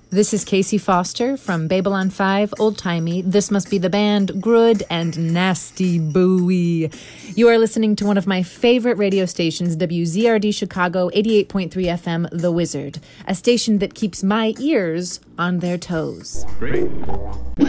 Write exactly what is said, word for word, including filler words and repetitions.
This is Casey Foster from Babylon five, Old Timey. This must be the band, Good and Nasty Bowie. You are listening to one of my favorite radio stations, W Z R D Chicago, eighty-eight point three F M, The Wizard, a station that keeps my ears on their toes. Great.